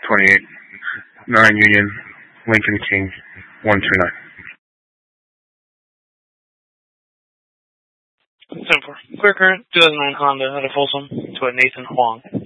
28, 9 Union, Lincoln King, 129. 10-4. Clear current, 2009 Honda out of Folsom to a Nathan Huang.